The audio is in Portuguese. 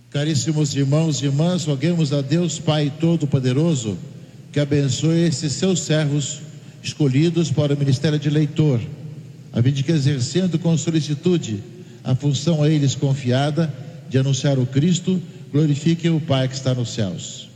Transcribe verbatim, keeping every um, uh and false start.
Caríssimos irmãos e irmãs, roguemos a Deus Pai Todo-Poderoso que abençoe esses seus servos escolhidos para o ministério de leitor, a fim de que, exercendo com solicitude a função a eles confiada de anunciar o Cristo, glorifiquem o Pai que está nos céus.